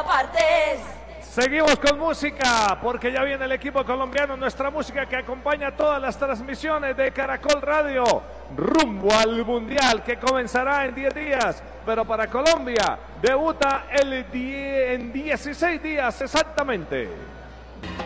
partes. Seguimos con música, porque ya viene el equipo colombiano, nuestra música que acompaña todas las transmisiones de Caracol Radio, rumbo al Mundial que comenzará en 10 días, pero para Colombia debuta en 16 días exactamente.